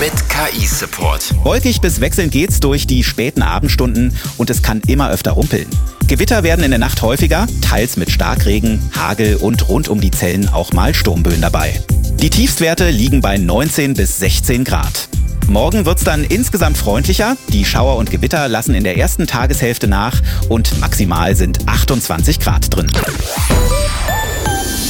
mit KI-Support. Wolkig bis wechselnd geht's durch die späten Abendstunden und es kann immer öfter rumpeln. Gewitter werden in der Nacht häufiger, teils mit Starkregen, Hagel und rund um die Zellen auch mal Sturmböen dabei. Die Tiefstwerte liegen bei 19 bis 16 Grad. Morgen wird's dann insgesamt freundlicher. Die Schauer und Gewitter lassen in der ersten Tageshälfte nach und maximal sind 28 Grad drin.